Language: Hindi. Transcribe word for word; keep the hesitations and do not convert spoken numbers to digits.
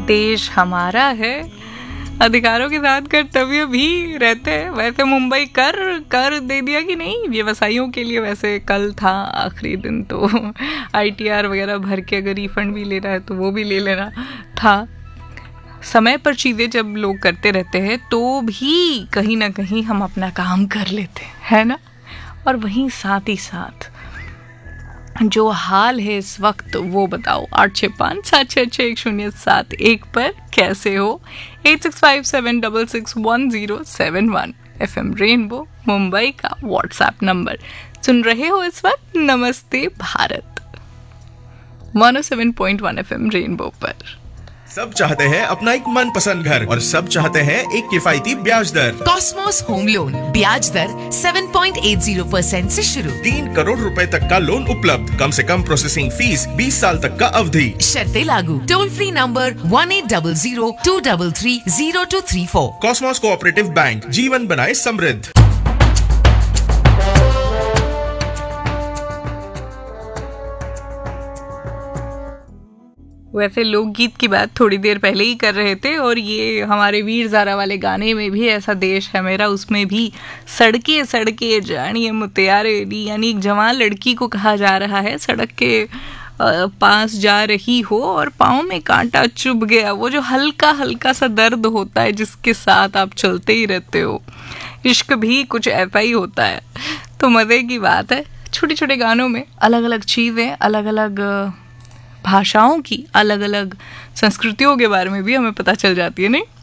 देश हमारा है, अधिकारों के साथ कर्तव्य भी रहते हैं। वैसे मुंबई कर कर दे दिया कि नहीं व्यवसायियों के लिए, वैसे कल था आखिरी दिन, तो आईटीआर वगैरह भर के अगर रिफंड भी लेना है तो वो भी ले लेना था। समय पर चीज़ें जब लोग करते रहते हैं तो भी कहीं ना कहीं हम अपना काम कर लेते हैं, है ना। और वहीं साथ ही साथ जो हाल है इस वक्त वो बताओ। आठ छः पाँच सात छः छः एक शून्य सात एक पर कैसे हो। Eight six five seven double six one zero seven one F M rainbow Mumbai का व्हाट्सएप नंबर। सुन रहे हो इस वक्त नमस्ते Bharat one O seven point one F M rainbow पर। सब चाहते हैं अपना एक मनपसंद घर और सब चाहते हैं एक किफायती ब्याज दर। कॉस्मोस होम लोन ब्याज दर सात पॉइंट आठ शून्य परसेंट से शुरू। तीन करोड़ रुपए तक का लोन उपलब्ध, कम से कम प्रोसेसिंग फीस, बीस साल तक का अवधि। शर्तें लागू। Toll free number one eight double zero to double three zero to three four. Cosmos cooperative bank, जीवन बनाए समृद्ध। वैसे लोकगीत की बात थोड़ी देर पहले ही कर रहे थे, और ये हमारे वीर ज़ारा वाले गाने में भी ऐसा देश है मेरा, उसमें भी सड़के सड़के जानिए मुतियारे दी, यानी एक जवान लड़की को कहा जा रहा है सड़क के पास जा रही हो और पाँव में कांटा चुभ गया, वो जो हल्का हल्का सा दर्द होता है जिसके साथ आप चलते ही रहते हो। इश्क भी कुछ ऐसा ही होता है। तो मज़े की बात है, छोटे छोटे गानों में अलग अलग चीज़ें, अलग अलग भाषाओं की, अलग अलग संस्कृतियों के बारे में भी हमें पता चल जाती है, नहीं।